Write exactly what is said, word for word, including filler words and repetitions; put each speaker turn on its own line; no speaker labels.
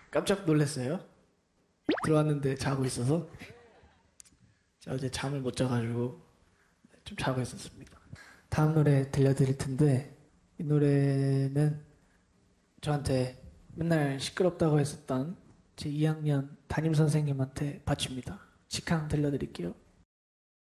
깜짝 놀랐어요. 들어왔는데 자고 있어서. 자, 어제 잠을 못 자가지고 좀 자고 있었습니다. 다음 노래 들려드릴 텐데, 이 노래는 저한테 맨날 시끄럽다고 했었던 제 이 학년 담임 선생님한테 바칩니다. 직항 들려드릴게요.